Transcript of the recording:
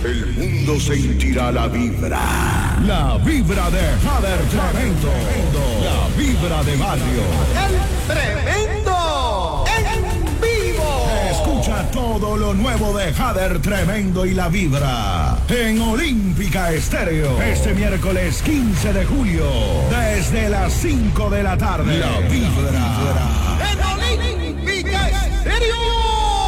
el mundo sentirá la vibra. La vibra de Jader Tremendo. La vibra de barrio. ¡El Tremendo! ¡En vivo! Escucha todo lo nuevo de Jader Tremendo y la vibra en Olímpica Estéreo. Este miércoles 15 de julio, desde las 5 de la tarde. La vibra. En Olímpica Estéreo.